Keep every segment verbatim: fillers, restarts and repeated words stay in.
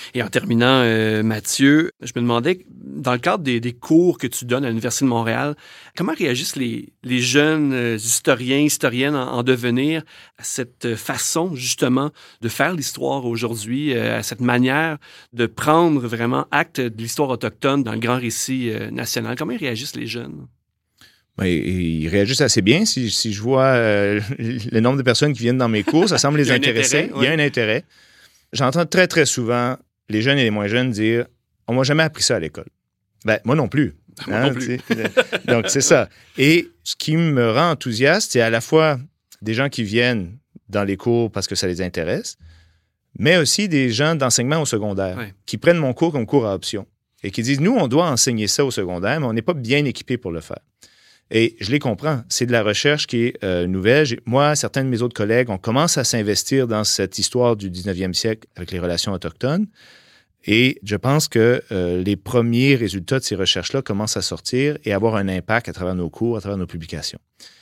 Et en terminant, euh, Mathieu, je me demandais, dans le cadre des, des cours que tu donnes à l'Université de Montréal, comment réagissent les, les jeunes euh, historiens, historiennes en, en devenir à cette façon, justement, de faire l'histoire aujourd'hui, euh, à cette manière de prendre vraiment acte de l'histoire autochtone dans le grand récit euh, national? Comment ils réagissent, les jeunes? Ben, ils réagissent assez bien. Si, si je vois euh, le nombre de personnes qui viennent dans mes cours, ça semble les intéresser. Intérêt, ouais. Il y a un intérêt. J'entends très, très souvent les jeunes et les moins jeunes dire « On m'a jamais appris ça à l'école. » Ben, moi non plus. Moi hein, non plus. Donc, c'est ça. Et ce qui me rend enthousiaste, c'est à la fois des gens qui viennent dans les cours parce que ça les intéresse, mais aussi des gens d'enseignement au secondaire Ouais. qui prennent mon cours comme cours à option et qui disent « Nous, on doit enseigner ça au secondaire, mais on n'est pas bien équipé pour le faire. » Et je les comprends. C'est de la recherche qui est euh, nouvelle. J'ai, moi, certains de mes autres collègues, on commence à s'investir dans cette histoire du dix-neuvième siècle avec les relations autochtones. Et je pense que euh, les premiers résultats de ces recherches-là commencent à sortir et avoir un impact à travers nos cours, à travers nos publications.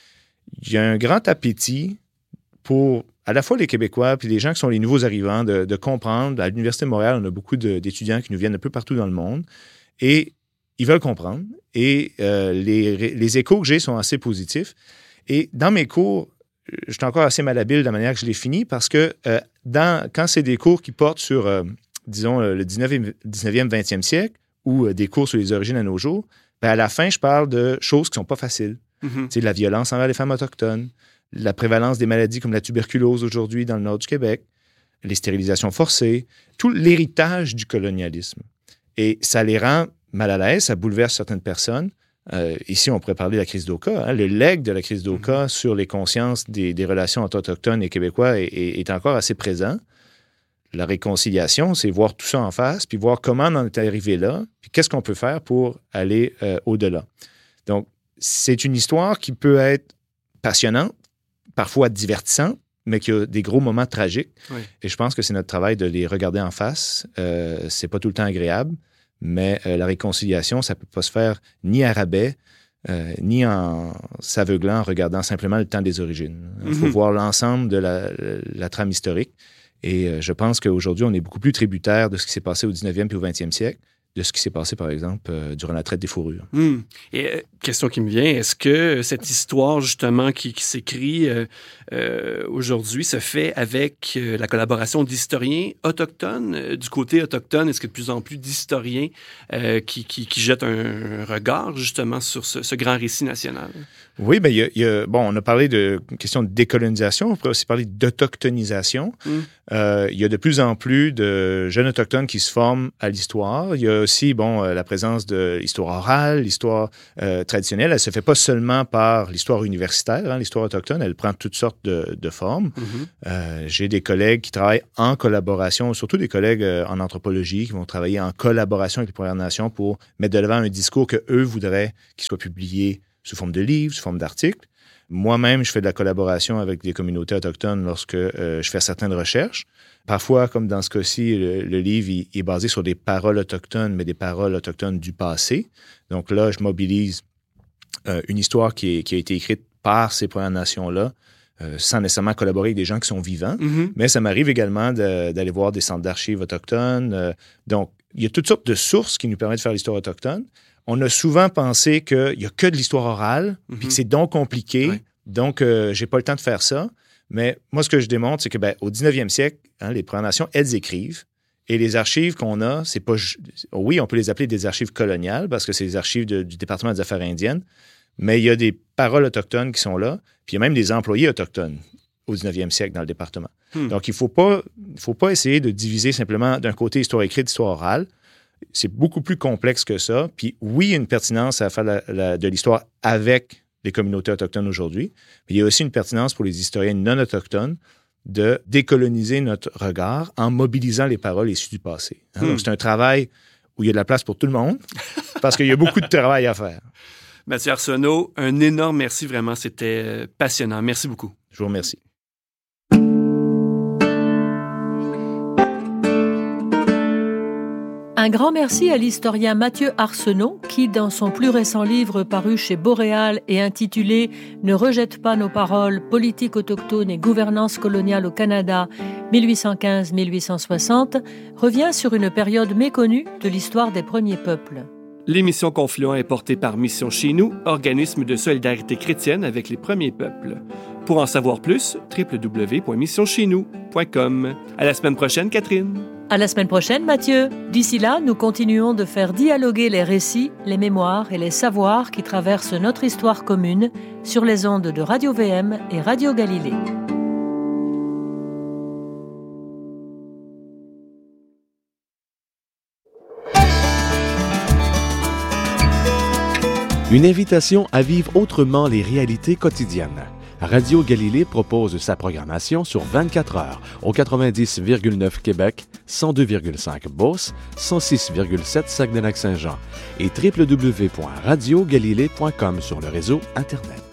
Il y a un grand appétit pour à la fois les Québécois puis les gens qui sont les nouveaux arrivants de, de comprendre. À l'Université de Montréal, on a beaucoup de, d'étudiants qui nous viennent un peu partout dans le monde. Et ils veulent comprendre et euh, les, les échos que j'ai sont assez positifs. Et dans mes cours, je suis encore assez malhabile de la manière que je les finis parce que euh, dans, quand c'est des cours qui portent sur, euh, disons, le dix-neuvième, vingtième siècle ou euh, des cours sur les origines à nos jours, ben à la fin, je parle de choses qui ne sont pas faciles. Mm-hmm. C'est de la violence envers les femmes autochtones, la prévalence des maladies comme la tuberculose aujourd'hui dans le nord du Québec, les stérilisations forcées, tout l'héritage du colonialisme. Et ça les rend mal à l'aise, ça bouleverse certaines personnes. Euh, ici, on pourrait parler de la crise d'Oka. Hein. Le legs de la crise d'Oka mm-hmm. sur les consciences des, des relations entre Autochtones et Québécois est, est, est encore assez présent. La réconciliation, c'est voir tout ça en face, puis voir comment on en est arrivé là, puis qu'est-ce qu'on peut faire pour aller euh, au-delà. Donc, c'est une histoire qui peut être passionnante, parfois divertissante, mais qui a des gros moments tragiques. Oui. Et je pense que c'est notre travail de les regarder en face. Euh, c'est pas tout le temps agréable. Mais euh, la réconciliation, ça ne peut pas se faire ni à rabais, euh, ni en s'aveuglant, en regardant simplement le temps des origines. Il mm-hmm. faut voir l'ensemble de la, la trame historique. Et euh, je pense qu'aujourd'hui, on est beaucoup plus tributaire de ce qui s'est passé au dix-neuvième puis au vingtième siècle, de ce qui s'est passé, par exemple, euh, durant la traite des fourrures. Mmh. Et euh, question qui me vient, est-ce que cette histoire, justement, qui, qui s'écrit euh, euh, aujourd'hui se fait avec euh, la collaboration d'historiens autochtones? Euh, du côté autochtone, est-ce qu'il y a de plus en plus d'historiens euh, qui, qui, qui jettent un regard, justement, sur ce, ce grand récit national? Oui, bien, il y a, il y a, bon, on a parlé de question de décolonisation, on pourrait aussi parler d'autochtonisation. Mmh. Euh, il y a de plus en plus de jeunes autochtones qui se forment à l'histoire. Il y a aussi, bon, euh, la présence de l'histoire orale, l'histoire euh, traditionnelle. Elle ne se fait pas seulement par l'histoire universitaire, hein, l'histoire autochtone, elle prend toutes sortes de, de formes. Mmh. Euh, j'ai des collègues qui travaillent en collaboration, surtout des collègues euh, en anthropologie qui vont travailler en collaboration avec les Premières Nations pour mettre de l'avant un discours qu'eux voudraient qu'il soit publié sous forme de livres, sous forme d'articles. Moi-même, je fais de la collaboration avec des communautés autochtones lorsque euh, je fais certaines recherches. Parfois, comme dans ce cas-ci, le, le livre il, il est basé sur des paroles autochtones, mais des paroles autochtones du passé. Donc là, je mobilise euh, une histoire qui, est, qui a été écrite par ces Premières Nations-là, euh, sans nécessairement collaborer avec des gens qui sont vivants. Mm-hmm. Mais ça m'arrive également de, d'aller voir des centres d'archives autochtones. Euh, donc, il y a toutes sortes de sources qui nous permettent de faire l'histoire autochtone. On a souvent pensé qu'il n'y a que de l'histoire orale, mm-hmm. puis que c'est donc compliqué, ouais. donc euh, j'ai pas le temps de faire ça. Mais moi, ce que je démontre, c'est que ben, au dix-neuvième siècle, hein, les Premières Nations, elles écrivent. Et les archives qu'on a, c'est pas... Oui, on peut les appeler des archives coloniales, parce que c'est les archives de, du département des Affaires indiennes, mais il y a des paroles autochtones qui sont là, puis il y a même des employés autochtones au dix-neuvième siècle dans le département. Hmm. Donc, il ne faut pas, faut pas essayer de diviser simplement d'un côté histoire écrite, histoire orale. C'est beaucoup plus complexe que ça. Puis oui, il y a une pertinence à faire la, la, de l'histoire avec les communautés autochtones aujourd'hui, mais il y a aussi une pertinence pour les historiens non autochtones de décoloniser notre regard en mobilisant les paroles issues du passé. Hein? Hmm. Donc, c'est un travail où il y a de la place pour tout le monde parce qu'il y a beaucoup de travail à faire. Mathieu Arsenault, un énorme merci vraiment. C'était passionnant. Merci beaucoup. Je vous remercie. Un Un grand merci à l'historien Mathieu Arsenault qui, dans son plus récent livre paru chez Boréal et intitulé « Ne rejette pas nos paroles, politique autochtone et gouvernance coloniale au Canada, mille huit cent quinze à mille huit cent soixante », revient sur une période méconnue de l'histoire des premiers peuples. L'émission Confluent est portée par Mission Chez Nous, organisme de solidarité chrétienne avec les premiers peuples. Pour en savoir plus, w w w point mission chez nous point com. À la semaine prochaine, Catherine. À la semaine prochaine, Mathieu. D'ici là, nous continuons de faire dialoguer les récits, les mémoires et les savoirs qui traversent notre histoire commune sur les ondes de Radio V M et Radio Galilée. Une invitation à vivre autrement les réalités quotidiennes. Radio Galilée propose sa programmation sur vingt-quatre heures au quatre-vingt-dix virgule neuf Québec, cent deux virgule cinq Beauce, cent six virgule sept Saguenay-Lac-Saint-Jean et w w w point radio galilée point com sur le réseau Internet.